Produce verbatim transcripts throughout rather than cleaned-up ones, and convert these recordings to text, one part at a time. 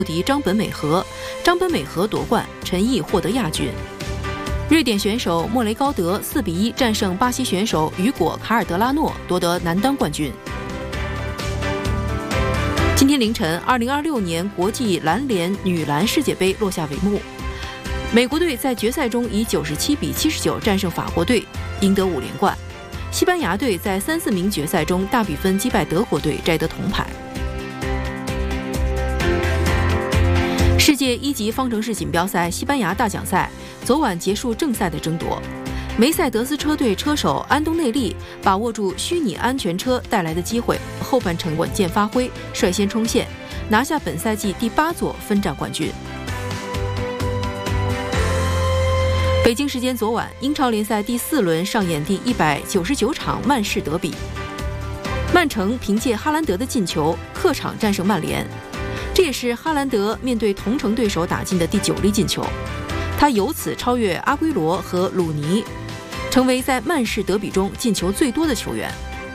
敌张本美和，张本美和夺冠，陈毅获得亚军。瑞典选手莫雷高德四比一战胜巴西选手雨果卡尔德拉诺，夺得男单冠军。今天凌晨，二零二六年国际篮联女篮世界杯落下帷幕。美国队在决赛中以九十七比七十九战胜法国队，赢得五连冠。西班牙队在三四名决赛中大比分击败德国队，摘得铜牌。世界一级方程式锦标赛西班牙大奖赛昨晚结束正赛的争夺，梅赛德斯车队车手安东内利把握住虚拟安全车带来的机会，后半程稳健发挥，率先冲线，拿下本赛季第八座分站冠军。北京时间昨晚，英超联赛第四轮上演第一百九十九场曼市德比，曼城凭借哈兰德的进球客场战胜曼联。这也是哈兰德面对同城对手打进的第九粒进球，他由此超越阿圭罗和鲁尼，成为在曼市德比中进球最多的球员。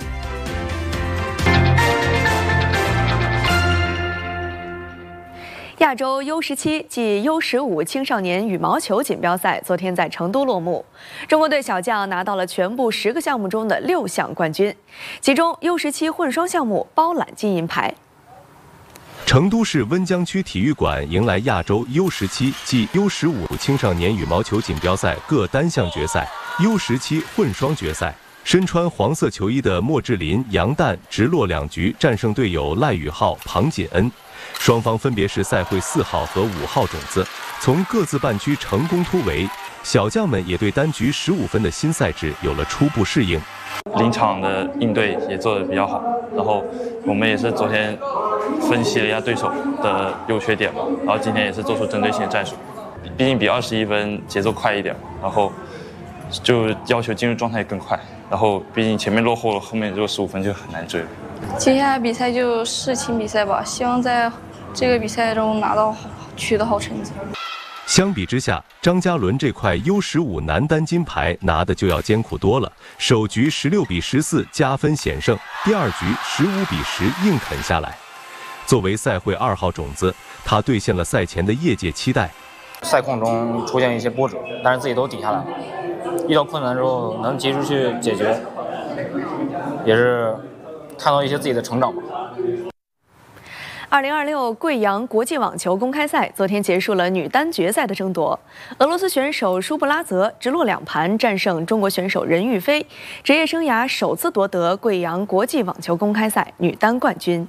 亚洲 U 十七 暨 U 十五青少年羽毛球锦标赛昨天在成都落幕，中国队小将拿到了全部十个项目中的六项冠军，其中 U 十七 混双项目包揽金银牌。 成都市温江区体育馆迎来亚洲 U 十七 暨 U 十五青少年羽毛球锦标赛各单项决赛 U 十七 混双决赛，身穿黄色球衣的莫志林、杨旦直落两局战胜队友赖宇浩、庞锦恩，双方分别是赛会四号和五号种子，从各自半区成功突围，小将们也对单局十五分的新赛制有了初步适应。 临场的应对也做得比较好，然后我们也是昨天分析了一下对手的优缺点嘛，然后今天也是做出针对性的战术，毕竟比二十一分节奏快一点，然后就要求进入状态更快，然后毕竟前面落后了，后面如果十五分就很难追了。 接下来比赛就世青比赛吧，希望在这个比赛中拿到好取得好成绩。 相比之下，张嘉伦这块 U 十五 男单金牌拿的就要艰苦多了。首局十六比十四加分险胜，第二局十五比十硬啃下来。作为赛会二号种子，他兑现了赛前的业界期待。 赛况中出现一些波折，但是自己都抵下来，遇到困难之后能及时去解决，也是看到一些自己的成长吧。 二零二六贵阳国际网球公开赛昨天结束了女单决赛的争夺，俄罗斯选手舒布拉泽直落两盘战胜中国选手任玉飞，职业生涯首次夺得贵阳国际网球公开赛女单冠军。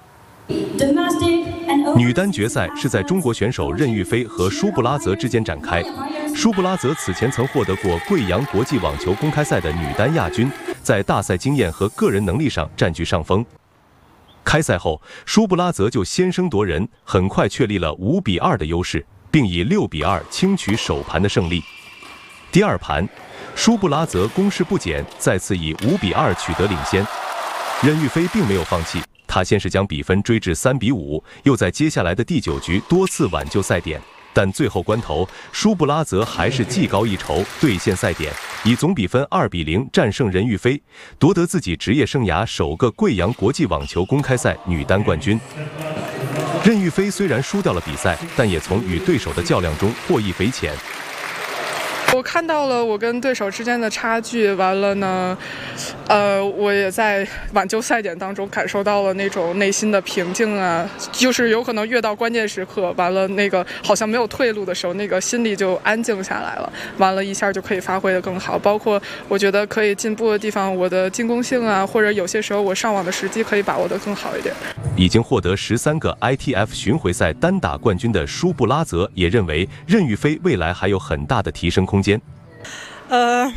女单决赛是在中国选手任玉飞和舒布拉泽之间展开。舒布拉泽此前曾获得过贵阳国际网球公开赛的女单亚军，在大赛经验和个人能力上占据上风。开赛后，舒布拉泽就先声夺人，很快确立了五比二的优势，并以六比二轻取首盘的胜利。第二盘，舒布拉泽攻势不减，再次以五比二取得领先。任玉飞并没有放弃，他先是将比分追至三比五，又在接下来的第九局多次挽救赛点。但最后关头，舒布拉泽还是技高一筹，兑现赛点，以总比分二比零战胜任玉飞，夺得自己职业生涯首个贵阳国际网球公开赛女单冠军。任玉飞虽然输掉了比赛，但也从与对手的较量中获益匪浅。 我看到了我跟对手之间的差距，完了呢，呃，我也在挽救赛点当中感受到了那种内心的平静啊，就是有可能越到关键时刻，完了那个好像没有退路的时候，那个心里就安静下来了，完了一下就可以发挥得更好。包括我觉得可以进步的地方，我的进攻性啊，或者有些时候我上网的时机可以把握得更好一点。 已经获得十三个 I T F 巡回赛单打冠军的舒布拉泽也认为，任玉飞未来还有很大的提升空间。 呃、uh,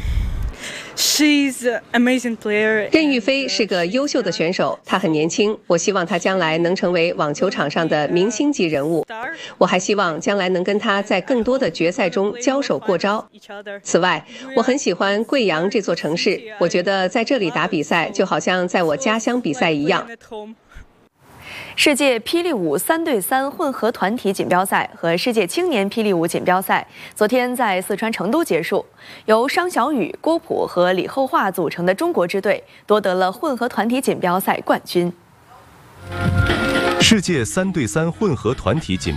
She's an amazing player. 任玉飞是个优秀的选手，她很年轻，我希望她将来能成为网球场上的明星级人物。我还希望将来能跟她在更多的决赛中交手过招。此外，我很喜欢贵阳这座城市，我觉得在这里打比赛就好像在我家乡比赛一样。 世界霹雳舞三对三混合团体锦标赛和世界青年霹雳舞锦标赛昨天在四川成都结束，由商小雨、郭璞和李厚化组成的中国支队夺得了混合团体锦标赛冠军。 世界三对三混合团体锦